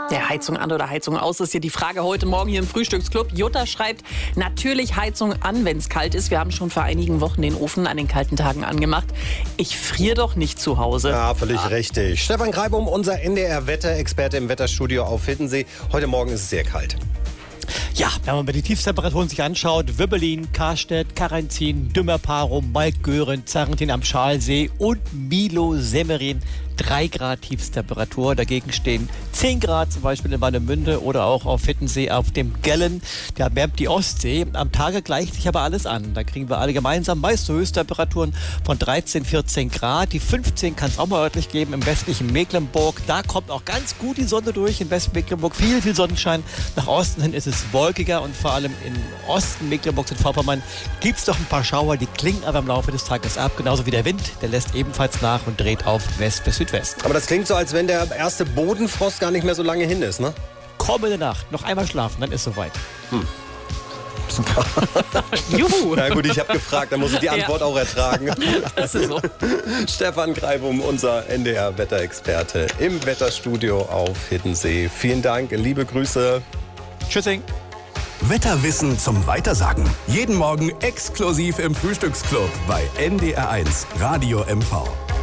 Der Heizung an oder Heizung aus ist hier die Frage heute Morgen hier im Frühstücksclub. Jutta schreibt, natürlich Heizung an, wenn es kalt ist. Wir haben schon vor einigen Wochen den Ofen an den kalten Tagen angemacht. Ich friere doch nicht zu Hause. Ja, völlig richtig. Stefan Greibum, unser NDR-Wetterexperte im Wetterstudio auf Hiddensee. Heute Morgen ist es sehr kalt. Ja, wenn man die Tiefstemperaturen sich anschaut, Wöbbelin, Karstedt, Karanzin, Dümmerparum, Maltgören, Zarrentin am Schalsee und Milo, Semmerin, 3 Grad Tiefstemperatur. Dagegen stehen 10 Grad zum Beispiel in Warnemünde oder auch auf Hiddensee auf dem Gellen. Da wärmt die Ostsee. Am Tage gleicht sich aber alles an. Da kriegen wir alle gemeinsam meist Höchsttemperaturen von 13, 14 Grad. Die 15 kann es auch mal örtlich geben im westlichen Mecklenburg. Da kommt auch ganz gut die Sonne durch. In Westmecklenburg viel Sonnenschein. Nach Osten hin ist es wolkiger und vor allem im Osten Mecklenburgs und Vorpommern gibt es doch ein paar Schauer. Die klingen aber im Laufe des Tages ab. Genauso wie der Wind. Der lässt ebenfalls nach und dreht auf West bis Südwest. Aber das klingt so, als wenn der erste Bodenfrost gar nicht mehr so lange hin ist, ne? Kommende Nacht. Noch einmal schlafen, dann ist soweit. Super. Juhu. Na gut, ich habe gefragt, dann muss ich die Antwort auch ertragen. Das ist so. Stefan Greibum, unser NDR-Wetterexperte im Wetterstudio auf Hiddensee. Vielen Dank, liebe Grüße. Tschüssing. Wetterwissen zum Weitersagen. Jeden Morgen exklusiv im Frühstücksclub bei NDR1 Radio MV.